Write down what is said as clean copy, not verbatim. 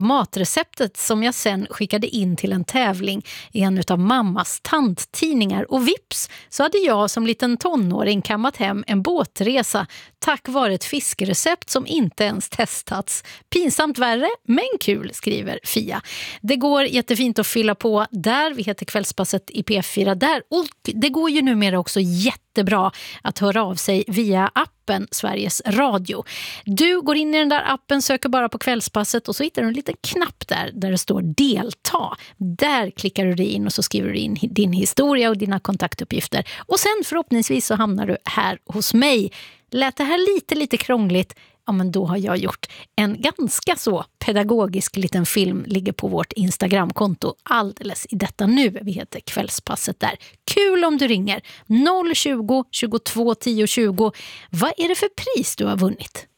matreceptet som jag sen skickade in till en tävling i en av mammas tanttidningar. Och vips så hade jag som liten tonåring kammat hem en båtresa tack vare ett fiskerecept som inte ens testats. Pinsamt värre, men kul, skriver Fia. Det går jättefint att fylla på där. Vi heter Kvällspasset i P4 där. Och det går ju numera också jättebra att höra av sig via appen Sveriges Radio. Du går in i den där appen, söker bara på Kvällspasset och så hittar du en liten knapp där det står delta. Där klickar du dig in och så skriver du in din historia och dina kontaktuppgifter. Och sen förhoppningsvis så hamnar du här hos mig. Lät det här lite krångligt? Ja, men då har jag gjort en ganska så pedagogisk liten film, ligger på vårt Instagramkonto alldeles i detta nu. Vi heter Kvällspasset där. Kul om du ringer 020 22 10 20. Vad är det för pris du har vunnit?